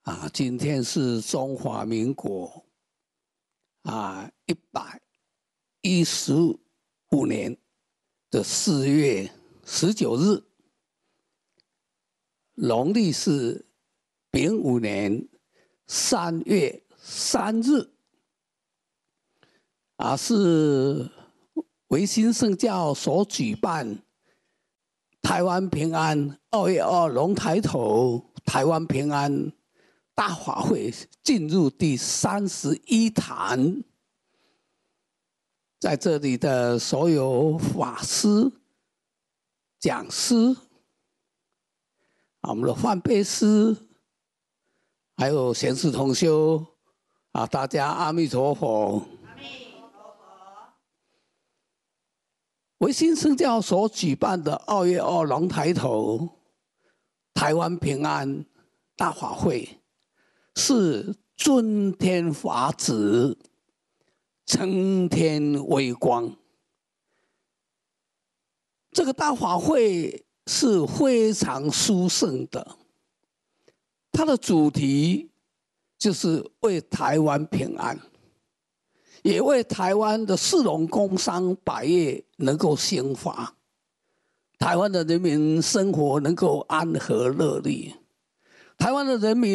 今天是中华民国115年的4月19日，农历是丙午年3月3日，是维新圣教所举办台湾平安2月2龙抬头台湾平安大法会进入第31坛，在这里的所有法师、讲师，我们的范贝师，还有贤士同修，大家阿弥陀佛。阿弥陀佛。维新圣教所举办的2月2龙抬头台湾平安大法会，是尊天法旨，承天威光。这个大法会是非常殊胜的，它的主题就是为台湾平安，也为台湾的市农工商百业能够兴发，台湾的人民生活能够安和乐利，台湾的人民